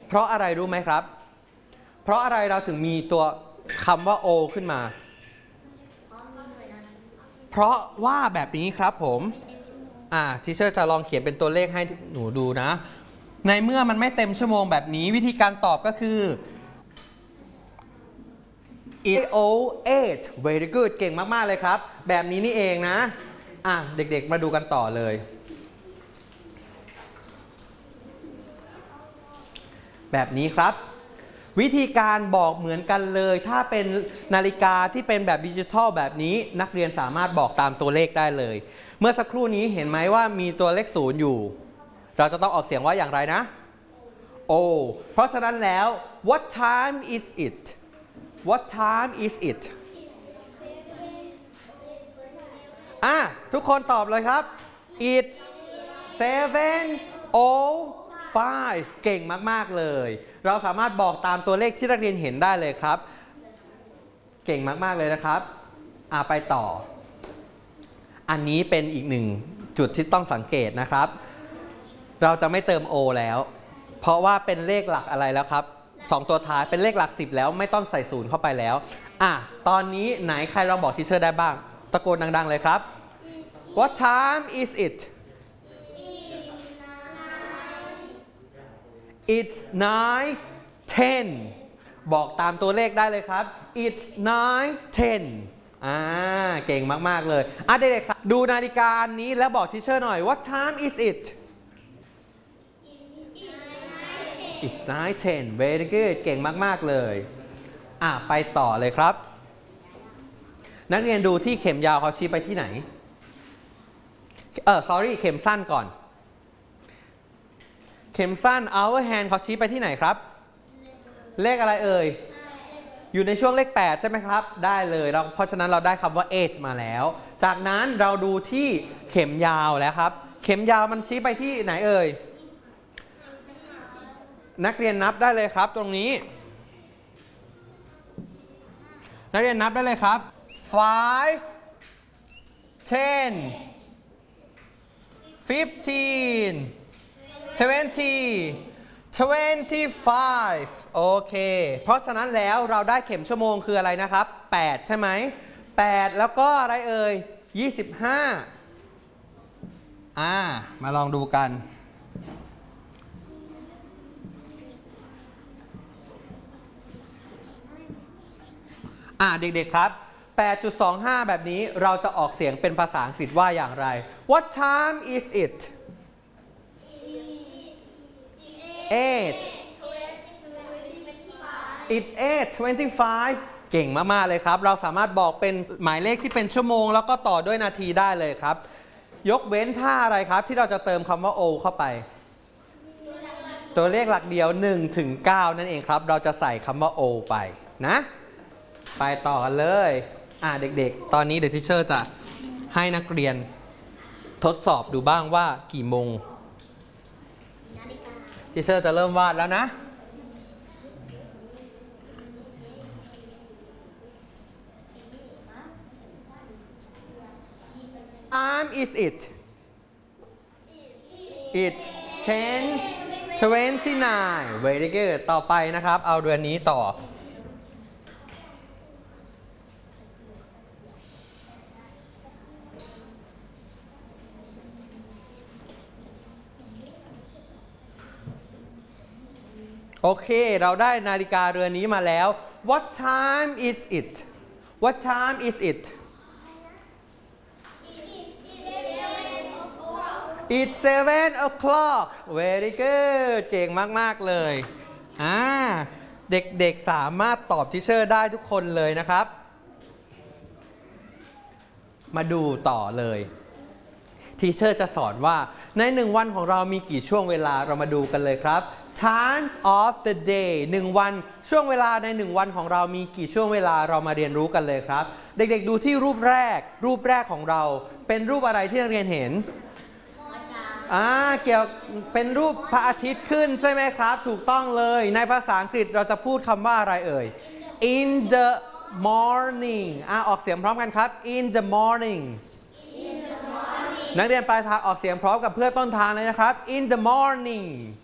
เพราะอะไรรู้ไหมครับเพราะอะไรเราถึงมีตัวคำว่า O ขึ้นมาเพราะว่าแบบนี้ครับผมทีเชอร์จะลองเขียนเป็นตัวเลขให้หนูดูนะในเมื่อมันไม่เต็มชั่วโมงแบบนี้วิธีการตอบก็คือ 8 very good เก่งมากๆเลยครับแบบนี้นี่เองนะเด็กๆมาดูกันต่อเลยแบบนี้ครับวิธีการบอกเหมือนกันเลยถ้าเป็นนาฬิกาที่เป็นแบบดิจิทัลแบบนี้นักเรียนสามารถบอกตามตัวเลขได้เลยเมื่อสักครู่นี้เห็นไหมว่ามีตัวเลข0อยู่เราจะต้องออกเสียงว่าอย่างไรนะ O เพราะฉะนั้นแล้ว What time is it What time is it ทุกคนตอบเลยครับ It's 7:05 เก่งมากๆเลยเราสามารถบอกตามตัวเลขที่นักเรียนเห็นได้เลยครับเก่งมากๆเลยนะครับไปต่ออันนี้เป็นอีกหนึ่งจุดที่ต้องสังเกตนะครับเราจะไม่เติม O แล้วเพราะว่าเป็นเลขหลักอะไรแล้วครับ2ตัวท้ายเป็นเลขหลัก10แล้วไม่ต้องใส่0เข้าไปแล้วตอนนี้ไหนใครลองบอกทีเชอร์ได้บ้างตะโกนดังๆเลยครับ What time is it It's 9:10 บอกตามตัวเลขได้เลยครับ It's 9:10 เก่งมากๆเลยเด็กๆครับดูนาฬิกานี้แล้วบอกทีเชอร์หน่อย What time is it It's 9:10 very good เก่งมากๆเลยไปต่อเลยครับนักเรียนดูที่เข็มยาวเขาชี้ไปที่ไหนsorry เข็มสั้นก่อนเข็มสั้น hour hand เขาชี้ไปที่ไหนครับเลขอะไรเอ่ยอยู่ในช่วงเลข8ใช่ไหมครับได้เลยเพราะฉะนั้นเราได้คำว่า age มาแล้วจากนั้นเราดูที่เข็มยาวแล้วครับเข็มยาวมันชี้ไปที่ไหนเอ่ยนักเรียนนับได้เลยครับตรงนี้นักเรียนนับได้เลยครับ5 10 15 20 25โอเคเพราะฉะนั้นแล้วเราได้เข็มชั่วโมงคืออะไรนะครับ8ใช่ไหม8แล้วก็อะไรเอ่ย25มาลองดูกันเด็กๆครับ 8.25 แบบนี้เราจะออกเสียงเป็นภาษาอังกฤษว่าอย่างไร What time is it 8 It's 8:25 เก่งมากๆเลยครับเราสามารถบอกเป็นหมายเลขที่เป็นชั่วโมงแล้วก็ต่อด้วยนาทีได้เลยครับยกเว้นถ้าอะไรครับที่เราจะเติมคำว่า O เข้าไปตัวเลขหลักเดียว1 ถึง 9นั่นเองครับเราจะใส่คำว่า O ไปนะไปต่อกันเลยเด็กๆตอนนี้เดี๋ยวทีเชอร์จะให้นักเรียนทดสอบดูบ้างว่ากี่โมงทีเชอร์จะเริ่มวาดแล้วนะ Time is it It's 10:29 very good ต่อไปนะครับเอาเดือนนี้ต่อโอเคเราได้นาฬิกาเรือนนี้มาแล้ว What time is it What time is it It's 7 o'clock very good เก่งมากๆเลยเด็กๆสามารถตอบทีเชอร์ได้ทุกคนเลยนะครับมาดูต่อเลยทีเชอร์จะสอนว่าใน1วันของเรามีกี่ช่วงเวลาเรามาดูกันเลยครับ Time of the day 1วันช่วงเวลาใน1วันของเรามีกี่ช่วงเวลาเรามาเรียนรู้กันเลยครับเด็กๆดูที่รูปแรกของเราเป็นรูปอะไรที่นักเรียนเห็นเกี่ยวเป็นรูปพระอาทิตย์ขึ้นใช่ไหมครับถูกต้องเลยในภาษาอังกฤษเราจะพูดคำว่าอะไรเอ่ย in the morning ออกเสียงพร้อมกันครับ in the morning นักเรียนปลายทางออกเสียงพร้อมกับเพื่อนต้นทางเลยนะครับ in the morning